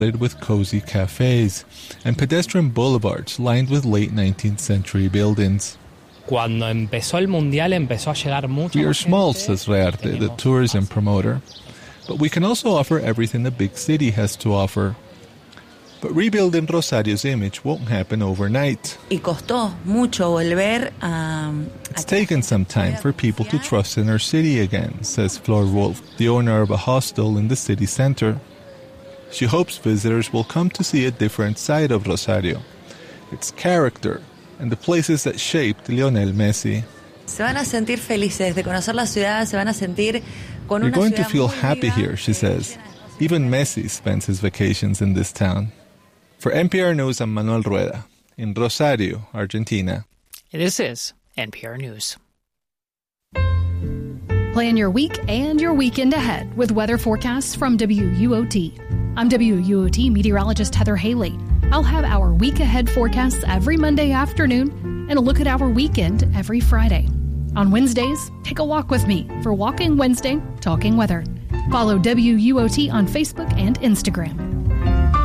with cozy cafes and pedestrian boulevards lined with late 19th century buildings. Cuando empezó el mundial empezó a llegar mucha We are gente. small, says Rearte, the tourism promoter, but we can also offer everything the big city has to offer. But rebuilding Rosario's image won't happen overnight. Y costó mucho volver a... It's taken some time for people to trust in our city again, says Flor Wolf, the owner of a hostel in the city center. She hopes visitors will come to see a different side of Rosario, its character, and the places that shaped Lionel Messi. Se van a sentir felices de conocer la ciudad, se van a sentir con You're una going to ciudad feel muy happy viva. here, she says. Even Messi spends his vacations in this town. For NPR News, I'm Manuel Rueda, in Rosario, Argentina. This is NPR News. Plan your week and your weekend ahead with weather forecasts from WUOT. I'm WUOT meteorologist Heather Haley. I'll have our week ahead forecasts every Monday afternoon and a look at our weekend every Friday. On Wednesdays, take a walk with me for Walking Wednesday, Talking Weather. Follow WUOT on Facebook and Instagram.